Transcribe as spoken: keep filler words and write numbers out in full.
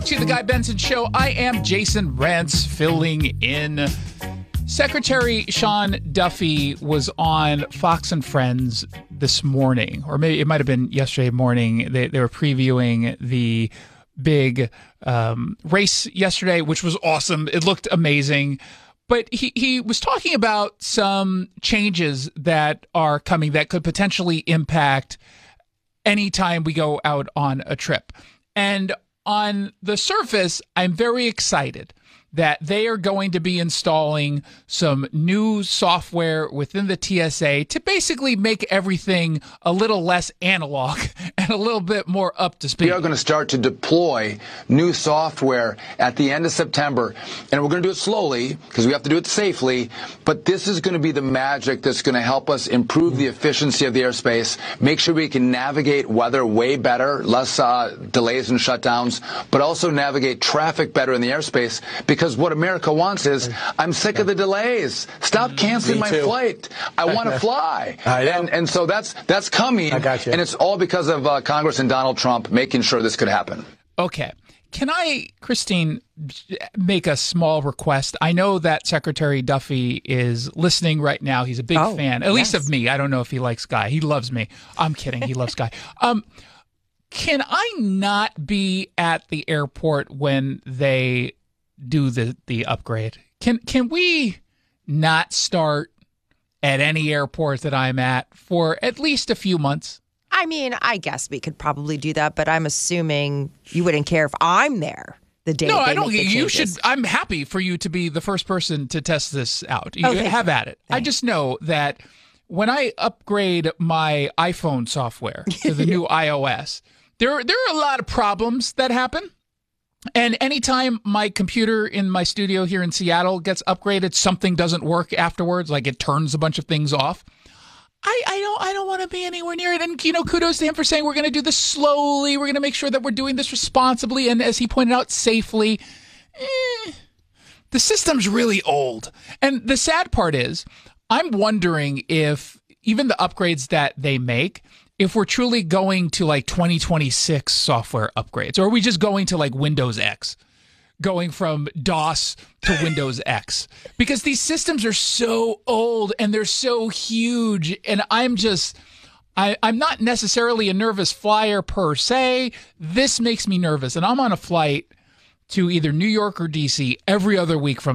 To the Guy Benson Show. I am Jason Rantz filling in. Secretary Sean Duffy was on Fox and Friends this morning, or maybe it might have been yesterday morning. They, they were previewing the big um, race yesterday, which was awesome. It looked amazing. But he, he was talking about some changes that are coming that could potentially impact anytime we go out on a trip. And on the surface, I'm very excited that they are going to be installing some new software within the T S A to basically make everything a little less analog and a little bit more up to speed. We are going to start to deploy new software at the end of September, and we're going to do it slowly because we have to do it safely, but this is going to be the magic that's going to help us improve the efficiency of the airspace, make sure we can navigate weather way better, less uh, delays and shutdowns, but also navigate traffic better in the airspace, because what America wants is, I'm sick of the delays. Stop canceling my flight. I want to fly. and, and so that's that's coming. I got you. And it's all because of uh, Congress and Donald Trump making sure this could happen. Okay. Can I, Christine, make a small request? I know that Secretary Duffy is listening right now. He's a big oh, fan, at yes. least of me. I don't know if he likes Guy. He loves me. I'm kidding. He loves Guy. Um, can I not be at the airport when they do the the upgrade? Can can we not start at any airport that I'm at for at least a few months? I mean, I guess we could probably do that, but I'm assuming you wouldn't care if I'm there the day. No, they I don't. Make the You changes. should. I'm happy for you to be the first person to test this out. You Oh, thank have you. at it. I Thanks. just know that when I upgrade my iPhone software to the new iOS, there there are a lot of problems that happen. And anytime my computer in my studio here in Seattle gets upgraded, something doesn't work afterwards, like it turns a bunch of things off. I, I don't I don't want to be anywhere near it. And, you know, kudos to him for saying we're going to do this slowly. We're going to make sure that we're doing this responsibly. And as he pointed out, safely. Eh, the system's really old. And the sad part is, I'm wondering if even the upgrades that they make, if we're truly going to like twenty twenty-six software upgrades, or are we just going to like Windows X, going from DOS to Windows X? Because these systems are so old and they're so huge, and I'm just, I, I'm not necessarily a nervous flyer per se. This makes me nervous, and I'm on a flight to either New York or D C every other week from